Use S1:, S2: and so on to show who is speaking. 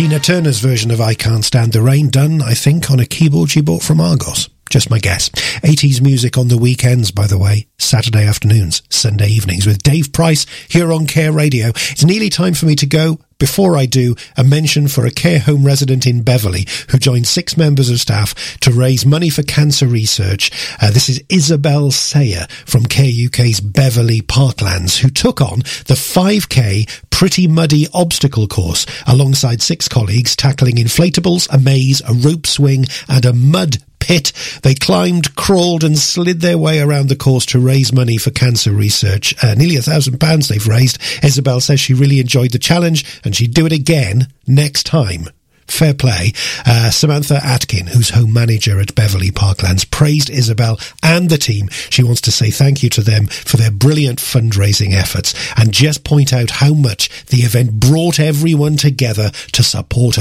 S1: Tina Turner's version of I Can't Stand the Rain, done, I think, on a keyboard she bought from Argos. Just my guess. 80s music on the weekends, by the way. Saturday afternoons, Sunday evenings with Dave Price here on Care Radio. It's nearly time for me to go. Before I do, a mention for a care home resident in Beverley who joined 6 members of staff to raise money for cancer research. This is Isabel Sayer from Care UK's Beverley Parklands, who took on the 5K Pretty Muddy obstacle course alongside 6 colleagues, tackling inflatables, a maze, a rope swing and a mud pit. They climbed, crawled and slid their way around the course to raise money for cancer research. Nearly £1,000 they've raised. Isabel says she really enjoyed the challenge and she'd do it again next time. Fair play. Samantha Atkin, who's home manager at Beverley Parklands, praised Isabel and the team. She wants to say thank you to them for their brilliant fundraising efforts and just point out how much the event brought everyone together to support